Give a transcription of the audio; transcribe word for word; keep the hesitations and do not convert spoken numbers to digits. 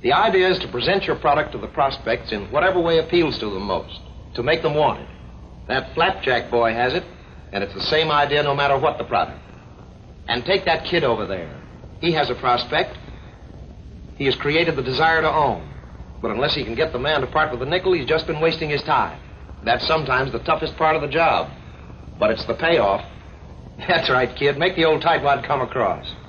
The idea is to present your product to the prospects in whatever way appeals to them most, to make them want it. That flapjack boy has it, and it's the same idea no matter what the product. And take that kid over there. He has a prospect. He has created the desire to own. But unless he can get the man to part with the nickel, he's just been wasting his time. That's sometimes the toughest part of the job. But it's the payoff. That's right, kid. Make the old tightwad come across.